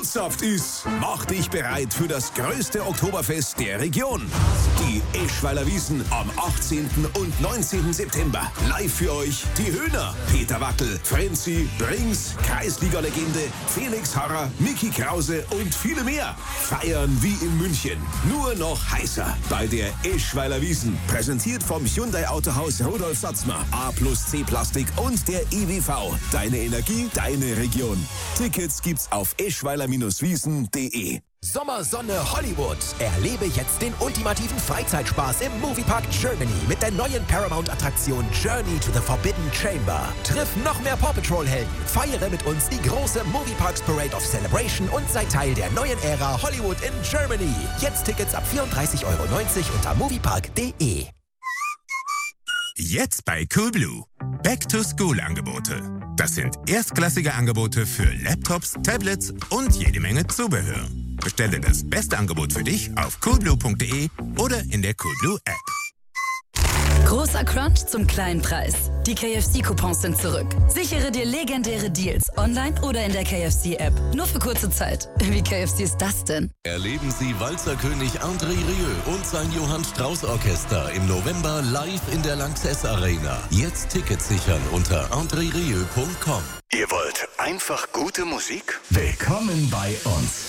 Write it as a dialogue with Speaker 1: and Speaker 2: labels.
Speaker 1: anzapft ist, mach dich bereit für das größte Oktoberfest der Region. Die Eschweiler Wiesn am 18. und 19. September. Live für euch die Höhner, Peter Wackel, Frenzy, Brings, Kreisliga-Legende, Felix Harrer, Micky Krause und viele mehr. Feiern wie in München. Nur noch heißer bei der Eschweiler Wiesn. Präsentiert vom Hyundai Autohaus Rudolf Satzmer, A+C Plastik und der IWV. Deine Energie, deine Region. Tickets gibt's auf eschweiler-wiesn.de.
Speaker 2: Sommersonne Hollywood. Erlebe jetzt den ultimativen Freizeitspaß im Moviepark Germany mit der neuen Paramount-Attraktion Journey to the Forbidden Chamber. Triff noch mehr Paw Patrol-Helden. Feiere mit uns die große Movieparks Parade of Celebration und sei Teil der neuen Ära Hollywood in Germany. Jetzt Tickets ab 34,90 € unter moviepark.de.
Speaker 3: Jetzt bei Coolblue. Back-to-School-Angebote. Das sind erstklassige Angebote für Laptops, Tablets und jede Menge Zubehör. Bestelle das beste Angebot für dich auf coolblue.de oder in der Coolblue App.
Speaker 4: Großer Crunch zum kleinen Preis. Die KFC-Coupons sind zurück. Sichere dir legendäre Deals online oder in der KFC-App. Nur für kurze Zeit. Wie KFC ist das denn?
Speaker 5: Erleben Sie Walzerkönig André Rieu und sein Johann Strauß Orchester im November live in der Lanxess Arena. Jetzt Tickets sichern unter andrerieu.com.
Speaker 6: Ihr wollt einfach gute Musik? Willkommen bei uns.